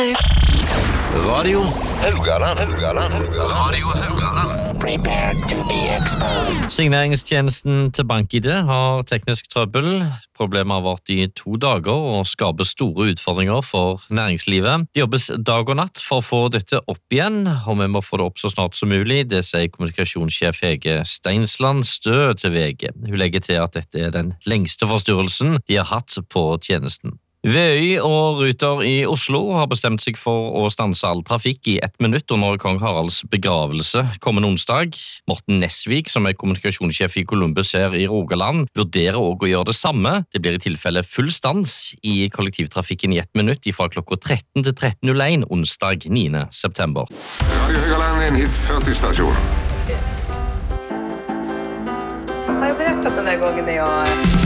Radio Haugaland. Radio Haugaland. Prepare to be exposed. Signeringstjenesten til BankID har teknisk trøbbel. Problemet har vært i 2 dager og skaper store utfordringer for næringslivet. Det jobbes dag og natt for å få dette opp igjen, og vi må få det opp så snart som mulig. Det sier kommunikasjonssjef Hege Steinsland Stø til VG. Hun legger til at dette er den lengste forstyrrelsen de har hatt på tjenesten. VØY og Ruter i Oslo har bestemt seg for å stanse all trafikk i 1 minutt under kong Haralds begravelse kommende onsdag. Morten Nesvik, som er kommunikasjonssjef i Columbus her i Rogaland, vurderer også å gjøre det samme. Det blir i tilfelle full stans i kollektivtrafikken i 1 minutt fra klokka 13 til 13.01 onsdag 9. september. Radio Haugaland er en hit 40-stasjon. Jeg har jo berettet denne gangen, ja.